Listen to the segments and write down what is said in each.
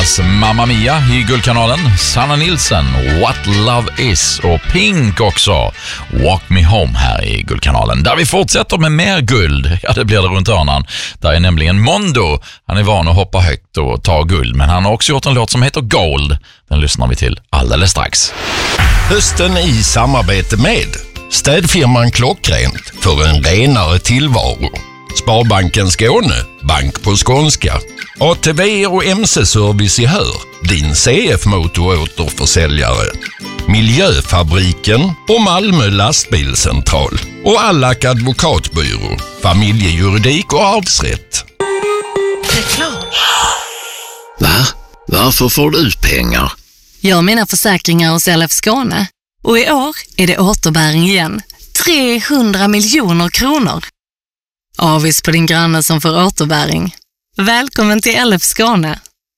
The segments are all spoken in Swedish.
Beatles, Mamma Mia i Guldkanalen, Sanna Nilsson, What Love Is och Pink också, Walk Me Home här i Guldkanalen. Där vi fortsätter med mer guld, ja det blir det runt hörnan. Där är nämligen Mondo, han är van att hoppa högt och ta guld, men han har också gjort en låt som heter Gold. Den lyssnar vi till alldeles strax. Hösten i samarbete med städfirman Klockrent för en renare tillvaro. Sparbanken Skåne, bank på skånska. ATV och MC-service i Hör, din CF-motoråterförsäljare. Miljöfabriken och Malmö lastbilscentral. Och Allak advokatbyrå, familjejuridik och arvsrätt. Reklam. Va? Varför får du pengar? Jag har mina försäkringar hos LF Skåne. Och i år är det återbäring igen. 300 miljoner kronor. Avis på din granne som får återbäring. Välkommen till LF Skåne.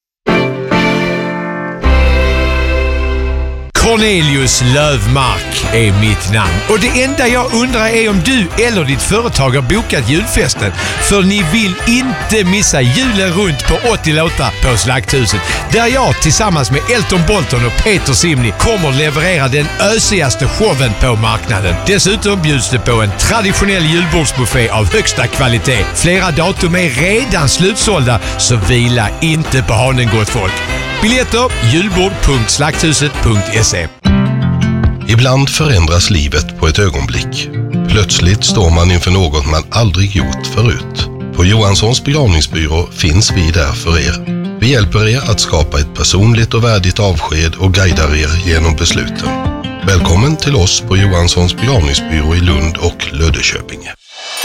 Cornelius Lövmark är mitt namn. Och det enda jag undrar är om du eller ditt företag har bokat julfesten. För ni vill inte missa julen runt på 80 låtar på Slakthuset. Där jag tillsammans med Elton Bolton och Peter Simni kommer leverera den ösigaste showen på marknaden. Dessutom bjuds det på en traditionell julbordsbuffé av högsta kvalitet. Flera datum är redan slutsålda, så vila inte på hanen gott folk. Biljetter julbord.slakthuset.se. Ibland förändras livet på ett ögonblick. Plötsligt står man inför något man aldrig gjort förut. På Johanssons begravningsbyrå finns vi där för er. Vi hjälper er att skapa ett personligt och värdigt avsked och guidar er genom besluten. Välkommen till oss på Johanssons begravningsbyrå i Lund och Löddeköpinge.